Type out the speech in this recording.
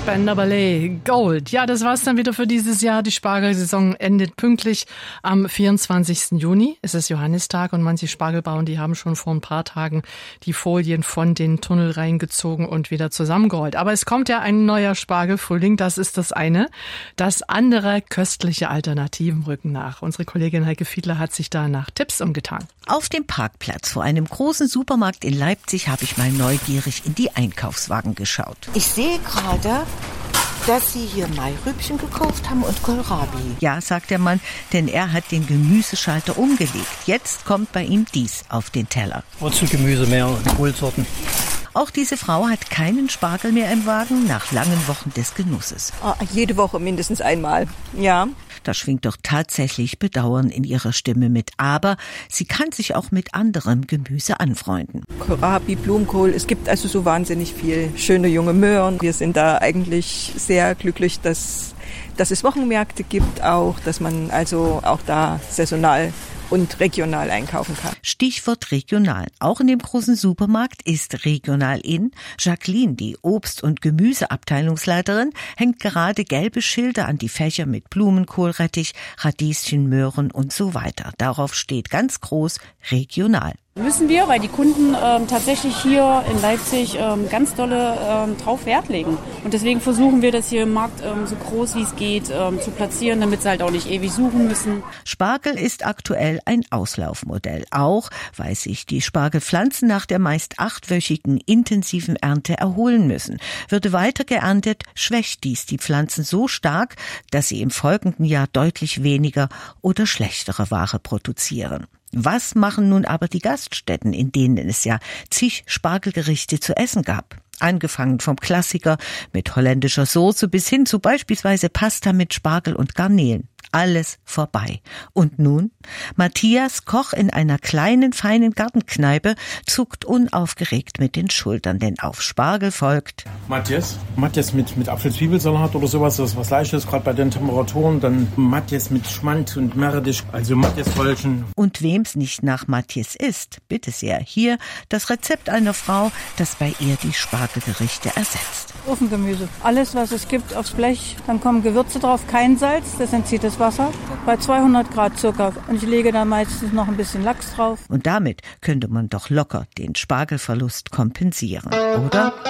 Spendaballet Gold. Ja, das war's dann wieder für dieses Jahr. Die Spargelsaison endet pünktlich am 24. Juni. Es ist Johannistag und manche Spargelbauern, die haben schon vor ein paar Tagen die Folien von den Tunnel reingezogen und wieder zusammengerollt. Aber es kommt ja ein neuer Spargelfrühling, das ist das eine. Das andere, köstliche Alternativen rücken nach. Unsere Kollegin Heike Fiedler hat sich da nach Tipps umgetan. Auf dem Parkplatz vor einem großen Supermarkt in Leipzig habe ich mal neugierig in die Einkaufswagen geschaut. Ich sehe gerade, dass Sie hier Mairübchen gekauft haben und Kohlrabi. Ja, sagt der Mann, denn er hat den Gemüseschalter umgelegt. Jetzt kommt bei ihm dies auf den Teller. Wurzelgemüse mehr, Kohlsorten. Auch diese Frau hat keinen Spargel mehr im Wagen nach langen Wochen des Genusses. Jede Woche mindestens einmal, ja. Da schwingt doch tatsächlich Bedauern in ihrer Stimme mit. Aber sie kann sich auch mit anderem Gemüse anfreunden. Kohlrabi, Blumenkohl, es gibt also so wahnsinnig viel schöne junge Möhren. Wir sind da eigentlich sehr glücklich, dass es Wochenmärkte gibt, auch, dass man also auch da saisonal und regional einkaufen kann. Stichwort regional. Auch in dem großen Supermarkt ist regional in. Jacqueline, die Obst- und Gemüseabteilungsleiterin, hängt gerade gelbe Schilder an die Fächer mit Blumenkohlrettich, Radieschen, Möhren und so weiter. Darauf steht ganz groß regional. Müssen wir, weil die Kunden tatsächlich hier in Leipzig ganz dolle drauf Wert legen. Und deswegen versuchen wir das hier im Markt so groß wie es geht zu platzieren, damit sie halt auch nicht ewig suchen müssen. Spargel ist aktuell ein Auslaufmodell. Auch weil sich die Spargelpflanzen nach der meist 8-wöchigen intensiven Ernte erholen müssen. Würde weiter geerntet, schwächt dies die Pflanzen so stark, dass sie im folgenden Jahr deutlich weniger oder schlechtere Ware produzieren. Was machen nun aber die Gaststätten, in denen es ja zig Spargelgerichte zu essen gab? Angefangen vom Klassiker mit holländischer Soße bis hin zu beispielsweise Pasta mit Spargel und Garnelen. Alles vorbei. Und nun? Matthias, Koch in einer kleinen, feinen Gartenkneipe, zuckt unaufgeregt mit den Schultern, denn auf Spargel folgt Matthias mit Apfel-Zwiebelsalat oder sowas, das ist was Leichtes, gerade bei den Temperaturen. Dann Matthias mit Schmand und Meerrettich, also Matthias-Röllchen. Und wem's nicht nach Matthias ist, bitte sehr, hier das Rezept einer Frau, das bei ihr die Spargelgerichte ersetzt. Ofengemüse. Alles, was es gibt, aufs Blech. Dann kommen Gewürze drauf, kein Salz, das entzieht das Wasser. Bei 200 Grad circa. Und ich lege da meistens noch ein bisschen Lachs drauf. Und damit könnte man doch locker den Spargelverlust kompensieren, oder?